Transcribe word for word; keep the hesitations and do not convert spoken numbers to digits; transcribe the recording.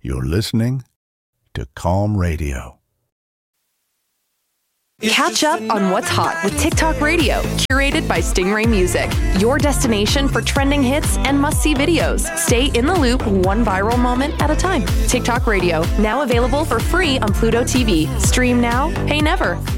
You're listening to Calm Radio. Catch up on what's hot with TikTok Radio, curated by Stingray Music. Your destination for trending hits and must-see videos. Stay in the loop one viral moment at a time. TikTok Radio, now available for free on Pluto T V. Stream now, pay never.